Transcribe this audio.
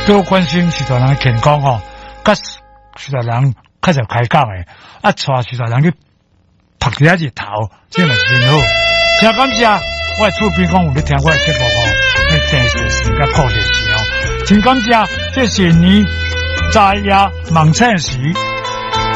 多关心徐大人健康吼，甲徐大人较少开讲诶，带徐大人去晒一下日头，这嘛是真好。真感谢我厝边讲有咧听我诶节目吼，迄电视时甲靠电视哦，真感谢这是你在呀忙餐时。